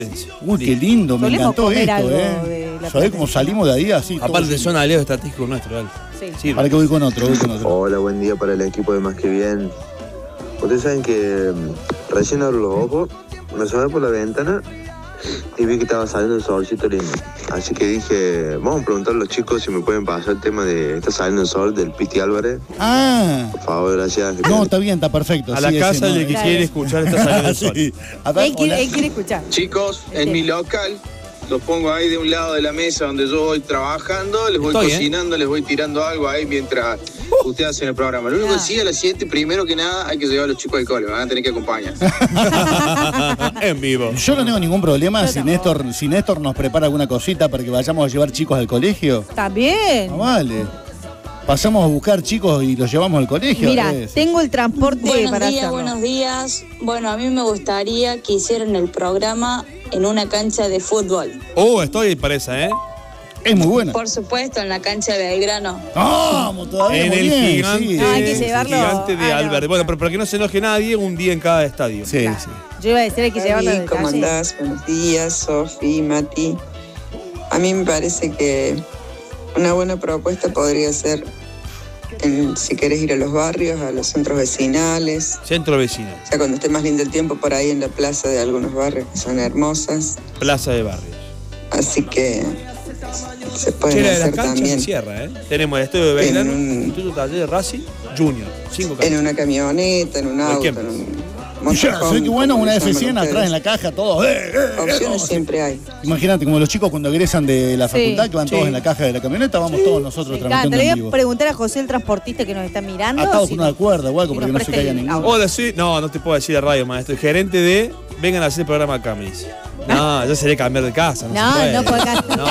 Uy, qué lindo, me encantó esto, ¿Sabés cómo salimos de ahí así? Aparte son aliados estratégicos nuestros, ¿vale? Sí. Para que voy con otro. Hola, buen día para el equipo de Más Que Bien. Ustedes saben que recién abro los ojos, me asomé por la ventana y vi que estaba saliendo el solcito lindo. Así que dije, vamos a preguntar a los chicos si me pueden pasar el tema de está saliendo el sol del Piti Álvarez. Por favor, gracias. No, está bien, está perfecto. A la casa de que quiere escuchar está saliendo el sol. Sí. Él quiere escuchar. Chicos, en mi local los pongo ahí de un lado de la mesa donde yo voy trabajando, les voy cocinando, les voy tirando algo ahí mientras ustedes hacen el programa. Lo único que sí, a las 7, primero que nada, hay que llevar a los chicos al cole, me van a tener que acompañar. En vivo. Yo no tengo ningún problema si Néstor nos prepara alguna cosita para que vayamos a llevar chicos al colegio. Está bien. No vale. Pasamos a buscar chicos y los llevamos al colegio. Mira, tengo el transporte para hacerlo. Buenos días. Bueno, a mí me gustaría que hicieran el programa en una cancha de fútbol. Estoy para esa, Es muy buena. Por supuesto, en la cancha de Belgrano. ¡Vamos, todavía! En el gigante, gigante, hay que llevarlo. Gigante de Albert. Bueno, pero para que no se enoje nadie, un día en cada estadio. Sí. Yo iba a decir, hay que llevarlo de ¿Cómo calle. andás? Buenos días, Sofi, Mati. A mí me parece que una buena propuesta podría ser, si querés ir a los barrios, a los centros vecinales. Centro vecinal. O sea, cuando esté más lindo el tiempo, por ahí en la plaza de algunos barrios que son hermosas. Plaza de barrios. Así que se pueden Chela de hacer la cancha también se cierra, Tenemos el estudio de Belgrano, Instituto Taller de Racing, Junior. 5 canchas. en una camioneta, en un auto, en un ¿Sabes qué bueno? Una F100 atrás en la caja, todos. Opciones siempre hay. Imagínate, como los chicos cuando egresan de la facultad, que van todos en la caja de la camioneta, vamos todos nosotros transmitiendo Le en voy vivo. a preguntar a José, el transportista que nos está mirando. Atados con una cuerda, guaco, para que no se caiga preste ninguno. Hola, sí. No te puedo decir de radio, maestro. El gerente de vengan a hacer el programa acá, me dice. No, yo sería cambiar de casa. No puede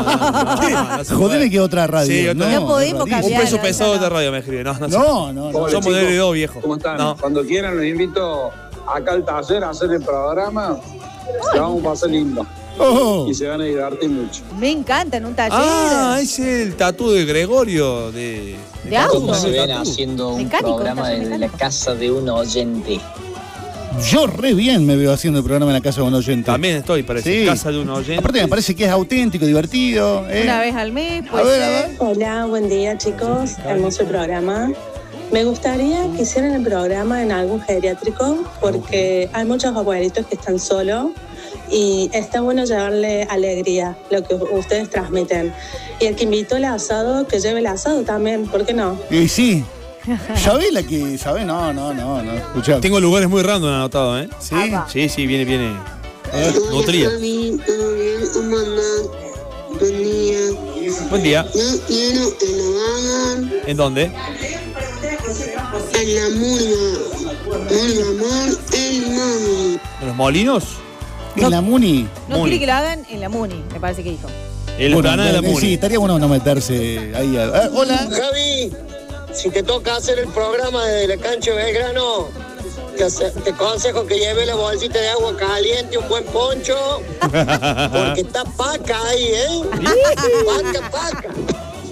No se Jodeme puede. que otra radio. Sí, No podemos Un cambiar. peso pesado de radio me escribe. No. Hola, Somos chicos. de L2, viejo. ¿Cómo están? No. Cuando quieran los invito acá al taller a hacer el programa. Se vamos a pasar lindo. Y se van a divertir mucho. Me encanta en un taller. Es el tatú de Gregorio de auto. ¿Cómo se ven haciendo un Mecánico, programa desde la casa de un oyente? Yo re bien me veo haciendo el programa en la casa de un oyente. También estoy, parece. Sí. Casa de un oyente. Aparte me parece que es auténtico, divertido. Una vez al mes, A puede ver, ser. Hola, buen día chicos, hermoso programa. Me gustaría que hicieran el programa en algún geriátrico porque hay muchos abuelitos que están solos y está bueno llevarle alegría, lo que ustedes transmiten. Y el que invitó el asado, que lleve el asado también, ¿por qué no? Y sí. ¿Sabés la que sabés? No. Escuchá. Tengo lugares muy random anotados, ¿Sí? Sí, viene. Nutría. Buen día. No quiero que lo hagan ¿En dónde? en la mula. El amor, el mami. ¿En los molinos? ¿En la Muni? No quiere que lo hagan en la Muni, me parece que dijo. En la plana de la Muni. Sí, estaría bueno no meterse ahí. Hola. Javi, si te toca hacer el programa de la cancha de Belgrano, te aconsejo que lleve la bolsita de agua caliente, un buen poncho, porque está paca ahí, Paca.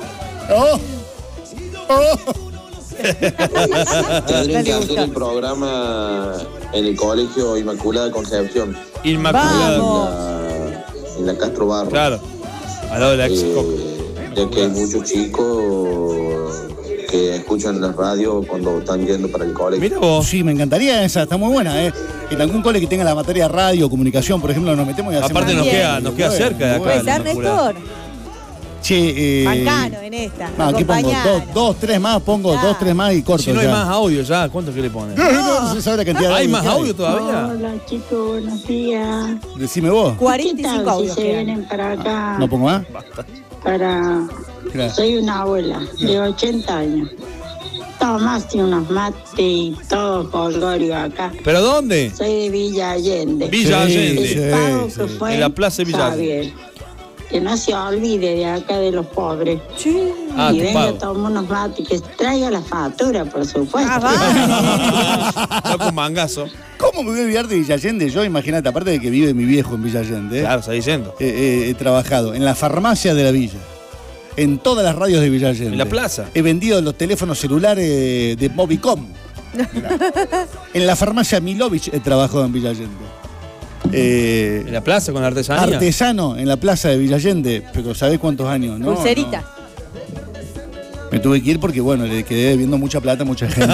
Tendrían que hacer el programa en el colegio Inmaculada Concepción. En la Castro Barro. Claro, al lado de la ya que hay muchos chicos que escuchan la radio cuando están yendo para el colegio. Mira vos. Sí, me encantaría esa, está muy buena, En algún cole que tenga la materia radio, comunicación, por ejemplo, nos metemos y hacemos. Aparte nos queda cerca de acá. ¿Puede ser, Néstor? Che, Bancano en esta. No, aquí pongo dos, tres más, dos, tres más y corto. Si no hay ya. más audio ya, ¿cuánto que le ponen? No se sabe la cantidad de ¿Hay audio más que audio todavía? Hola chicos, buenos días. Decime vos. 45 audios. Si se vienen para acá, ¿No pongo más? para... Claro. Soy una abuela de 80 años. Tomás y unos mates y todo colgorio acá. ¿Pero dónde? Soy de Villa Allende. Villa Allende. El pago que fue En la plaza de Villa Javier. Que no se olvide de acá de los pobres. Sí. Y venga, toma unos mates, que traiga la factura, por supuesto. Está con mangazo. ¿Cómo me voy a olvidar de Villa Allende? Yo, imagínate, aparte de que vive mi viejo en Villa Allende. Claro, está diciendo. He trabajado en la farmacia de la villa. En todas las radios de Villa Allende. En la plaza. He vendido los teléfonos celulares de Movicom. En la farmacia Milovich he trabajado en Villa Allende. ¿En la plaza con artesanía? Artesano en la plaza de Villa Allende, pero ¿sabés cuántos años? No, Pulserita. no. Me tuve que ir porque, bueno, le quedé debiendo mucha plata a mucha gente.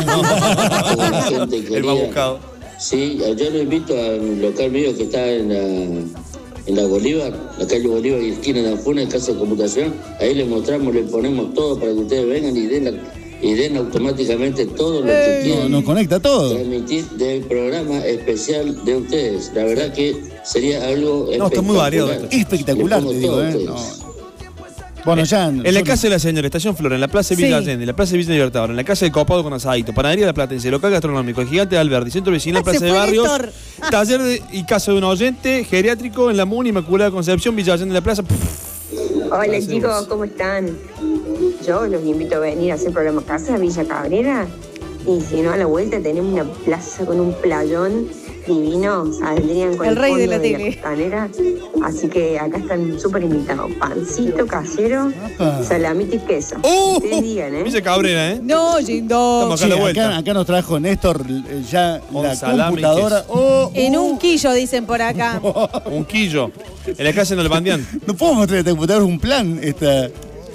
El más buscado. Sí, yo lo invito al local mío que está en la Bolívar, la calle Bolívar y esquina de Anfuna, en Casa de Computación. Ahí le mostramos, le ponemos todo para que ustedes vengan y den automáticamente todo lo que quieran. Nos conecta todo. Transmitir del programa especial de ustedes. La verdad que sería algo espectacular. No, está muy variado esto. Espectacular, te digo, Bueno, ya. En la casa de la señora, Estación Flora, en la plaza de Villa Allende, en la plaza de Villa Libertador, en la casa del Copado con Asadito, Panadería La Platense, local gastronómico, el Gigante de Alberdi, centro vecinal, plaza de barrios, taller y casa de un oyente, geriátrico en la MUNI, Inmaculada Concepción, Villa Allende, la plaza. Hola chicos, ¿cómo están? Yo los invito a venir a hacer programa casa a Villa Cabrera y si no a la vuelta tenemos una plaza con un playón divino, saldrían con el rey de la fondo tele. Costanera, así que acá están súper invitados. Pancito casero, salamito y queso. Ustedes digan, Villa Cabrera, ¿eh? No, Gindo. Sí, acá nos trajo Néstor ya la computadora. En un quillo, dicen por acá. Un quillo. En la casa en el Bandián. No puedo mostrar esta computadora, es un plan. Esta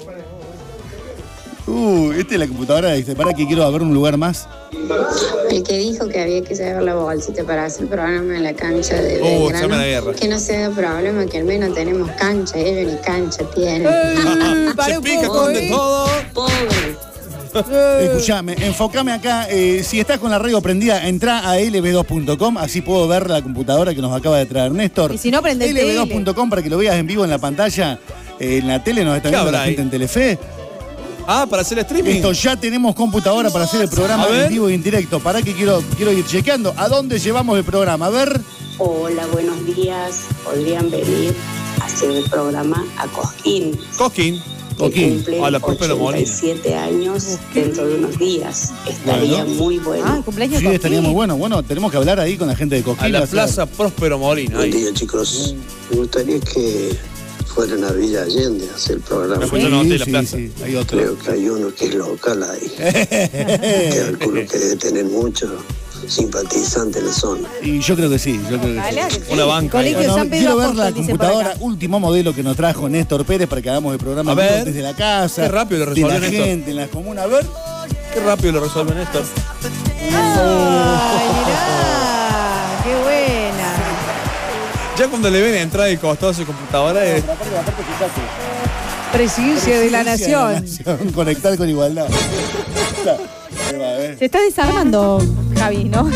es la computadora. Dice, para que quiero ver un lugar más. El que dijo que había que llevar la bolsita para hacer el programa en la cancha de Belgrano, que no se haga problema, que al menos tenemos cancha, ellos ni cancha tienen. Se pica con de todo. Pobre. Escuchame, enfócame acá. Si estás con la radio prendida, entrá a lb2.com, así puedo ver la computadora que nos acaba de traer Néstor. Y si no, prende lb2.com para que lo veas en vivo en la pantalla. En la tele nos está viendo la gente en Telefe. Ah, para hacer streaming. Listo, ya tenemos computadora para hacer el programa en vivo e indirecto. ¿Para qué quiero ir chequeando? ¿A dónde llevamos el programa? A ver. Hola, buenos días. Podrían venir a hacer el programa a Cosquín. Cosquín. A la Pulpero Molina. 87 años dentro de unos días. Estaría muy bueno. Ah, cumpleaños sí, estaría muy bueno. Bueno, tenemos que hablar ahí con la gente de Cosquín. A la Plaza Próspero Molina. Buen día, chicos. Me gustaría que fueran a Villa Allende a hacer el programa. Sí, hay otro. Creo que hay uno que es local ahí. Calculo que debe tener muchos simpatizantes en la zona. Y yo creo que sí. Una banca. Quiero ver la computadora, último modelo que nos trajo Néstor Pérez para que hagamos el programa desde la casa. Qué rápido lo resolvió de la Néstor. gente, en la comuna. A ver. Qué rápido lo resuelve Néstor. Ay, mirá, qué buena. Ya cuando le ven entrar el costado a su computadora es... Presidencia de la Nación. Conectar con igualdad. Se está desarmando, Javi, ¿no?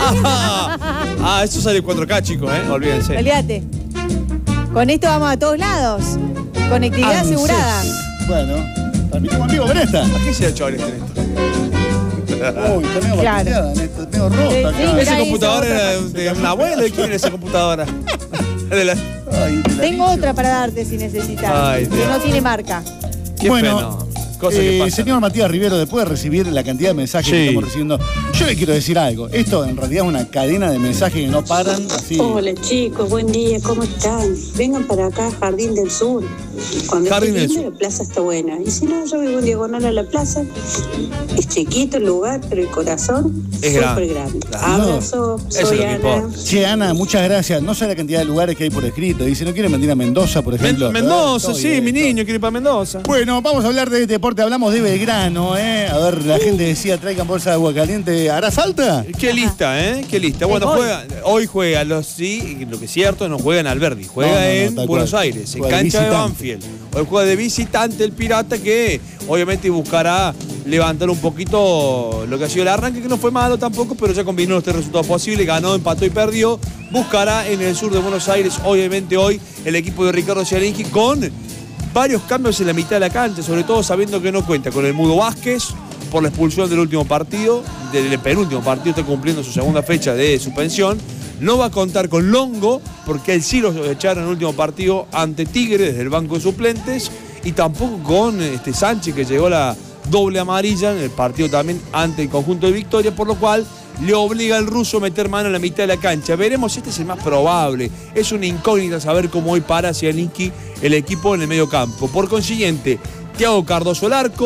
Eso sale 4K, chicos, olvídense. Olvídate. Con esto vamos a todos lados. Conectividad asegurada. Bueno, transmitimos en vivo con esta. ¿A qué se ha hecho Néstor? Uy, está medio balanceada, Néstor, medio rota acá. Esa computadora era de una abuela. ¿De quién era esa computadora? Tengo otra para darte si necesitas. Que no tiene marca. Bueno, señor Matías Rivero, después de recibir la cantidad de mensajes que estamos recibiendo, yo le quiero decir algo. Esto en realidad es una cadena de mensajes que no paran. Así. Hola chicos, buen día, ¿cómo están? Vengan para acá, Jardín del Sur. Cuando Jardín del la plaza está buena. Y si no, yo vivo en diagonal a la plaza. Es chiquito el lugar, pero el corazón es súper grande. Abrazo, soy Ana. Che, Ana, muchas gracias. No sé la cantidad de lugares que hay por escrito. Dice, ¿no quieren venir a Mendoza, por ejemplo? Mendoza, sí, mi niño quiere ir para Mendoza. Bueno, vamos a hablar de deporte. Hablamos de Belgrano, A ver, la gente decía, traigan bolsa de agua caliente. ¿Hará falta? Qué lista, Qué lista. Bueno, hoy juega, lo que es cierto, no juega en Alberdi. Juega en Buenos Aires, en cancha de Banfield. Hoy juega de visitante el Pirata, que obviamente buscará levantar un poquito lo que ha sido el arranque, que no fue malo tampoco, pero ya combinó los tres resultados posibles, ganó, empató y perdió. Buscará en el sur de Buenos Aires, obviamente hoy, el equipo de Ricardo Cialinski con varios cambios en la mitad de la cancha, sobre todo sabiendo que no cuenta con el Mudo Vázquez por la expulsión del último partido, del penúltimo partido, está cumpliendo su segunda fecha de suspensión. No va a contar con Longo, porque él sí lo echaron en el último partido ante Tigre desde el banco de suplentes, y tampoco con Sánchez, que llegó la doble amarilla en el partido también ante el conjunto de Victoria, por lo cual le obliga al ruso a meter mano en la mitad de la cancha. Veremos, este es el más probable. Es una incógnita saber cómo hoy para Cialinski el equipo en el medio campo. Por consiguiente, Thiago Cardoso al arco,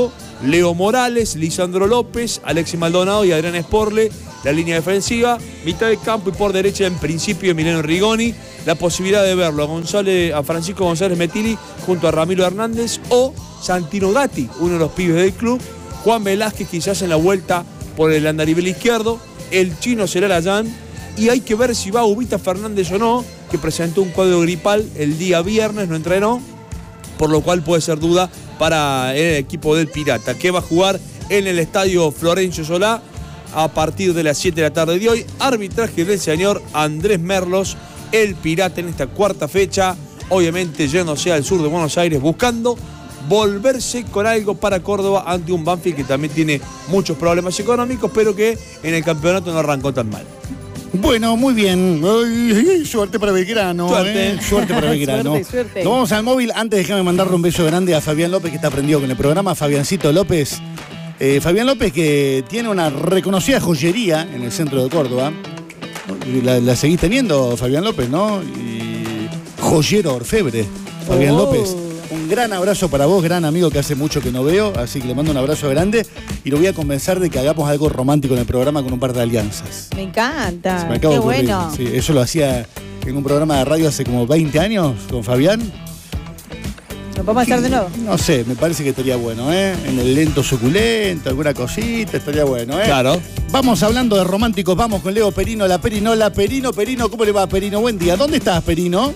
Leo Morales, Lisandro López, Alexis Maldonado y Adrián Sporle, la línea defensiva, mitad de campo y por derecha en principio Emiliano Rigoni, la posibilidad de verlo a Francisco González Metilli junto a Ramiro Hernández o Santino Gatti, uno de los pibes del club, Juan Velázquez quizás en la vuelta por el andarivel izquierdo, el chino Celarayán, y hay que ver si va Ubita Fernández o no, que presentó un cuadro gripal el día viernes, no entrenó, por lo cual puede ser duda para el equipo del Pirata, que va a jugar en el estadio Florencio Solá a partir de las 7 de la tarde de hoy. Arbitraje del señor Andrés Merlos, el Pirata en esta cuarta fecha, obviamente yéndose al sur de Buenos Aires buscando volverse con algo para Córdoba ante un Banfield que también tiene muchos problemas económicos, pero que en el campeonato no arrancó tan mal. Bueno, muy bien. Suerte para Belgrano. Suerte para Belgrano. Suerte. Nos vamos al móvil. Antes déjame mandarle un beso grande a Fabián López, que está prendido con el programa. Fabiancito López. Fabián López, que tiene una reconocida joyería en el centro de Córdoba. La seguís teniendo, Fabián López, ¿no? Y joyero orfebre, Fabián López. Un gran abrazo para vos, gran amigo que hace mucho que no veo, así que le mando un abrazo grande y lo voy a convencer de que hagamos algo romántico en el programa con un par de alianzas. Me encanta. Se me acaba Qué de ocurrir. bueno. Sí, eso lo hacía en un programa de radio hace como 20 años con Fabián. ¿Lo podemos hacer de nuevo? No sé, me parece que estaría bueno, ¿eh? En el lento suculento, alguna cosita, estaría bueno, ¿eh? Claro. Vamos hablando de románticos, vamos con Leo Perino, la Perinola. Perino, ¿cómo le va, Perino? Buen día. ¿Dónde estás, Perino?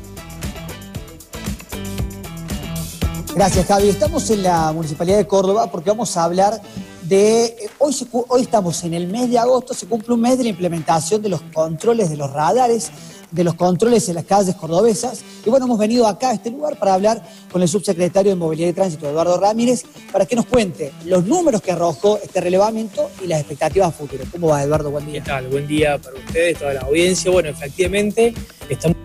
Gracias, Javi. Estamos en la Municipalidad de Córdoba porque vamos a hablar de... Hoy estamos en el mes de agosto, se cumple un mes de la implementación de los controles de los radares, de los controles en las calles cordobesas. Y bueno, hemos venido acá a este lugar para hablar con el subsecretario de Movilidad y Tránsito, Eduardo Ramírez, para que nos cuente los números que arrojó este relevamiento y las expectativas a futuro. ¿Cómo va, Eduardo? Buen día. ¿Qué tal? Buen día para ustedes, toda la audiencia. Bueno, efectivamente, estamos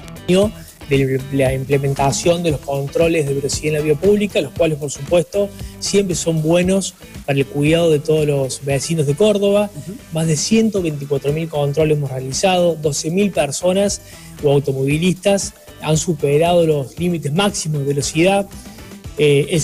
de la implementación de los controles de velocidad en la vía pública, los cuales, por supuesto, siempre son buenos para el cuidado de todos los vecinos de Córdoba. Más de 124.000 controles hemos realizado, 12.000 personas o automovilistas han superado los límites máximos de velocidad. El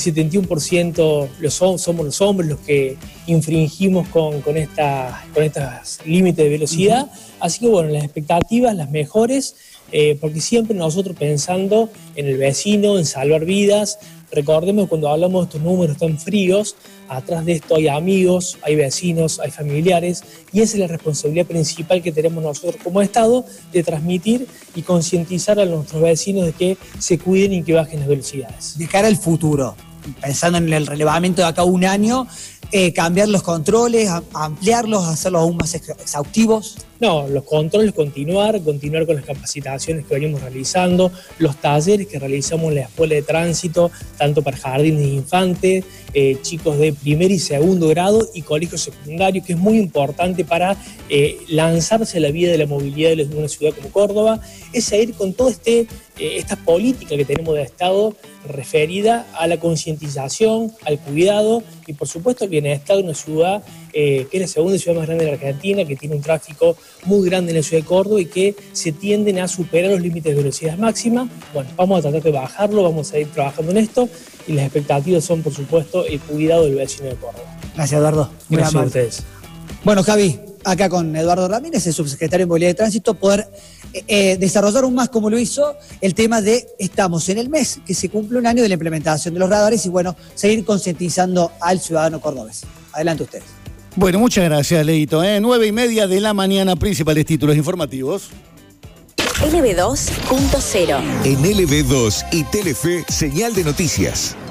71% somos los hombres los que infringimos con estas límites de velocidad. Así que bueno, las expectativas, las mejores, porque siempre nosotros pensando en el vecino, en salvar vidas. Recordemos que cuando hablamos de estos números tan fríos, atrás de esto hay amigos, hay vecinos, hay familiares, y esa es la responsabilidad principal que tenemos nosotros como Estado, de transmitir y concientizar a nuestros vecinos de que se cuiden y que bajen las velocidades. De cara al futuro, pensando en el relevamiento de acá a un año, cambiar los controles, ampliarlos, hacerlos aún más exhaustivos. No, los controles, continuar con las capacitaciones que venimos realizando, los talleres que realizamos en la Escuela de Tránsito, tanto para jardines de infantes, chicos de primer y segundo grado y colegios secundarios, que es muy importante para lanzarse a la vida de la movilidad de una ciudad como Córdoba, es seguir con toda esta política que tenemos de Estado referida a la concientización, al cuidado y por supuesto al bienestar de una ciudad que es la segunda ciudad más grande de la Argentina, que tiene un tráfico muy grande en la ciudad de Córdoba y que se tienden a superar los límites de velocidad máxima. Bueno, vamos a tratar de bajarlo, vamos a ir trabajando en esto y las expectativas son, por supuesto, el cuidado del vecino de Córdoba. Gracias, Eduardo. Gracias a ustedes. Bueno, Javi, acá con Eduardo Ramírez, el subsecretario de Movilidad y Tránsito, poder desarrollar aún más, como lo hizo, el tema de estamos en el mes que se cumple un año de la implementación de los radares y, bueno, seguir concientizando al ciudadano cordobés. Adelante ustedes. Bueno, muchas gracias, Leito. 9:30 de la mañana, principales títulos informativos. LB2.0. En LB2 y Telefe, señal de noticias.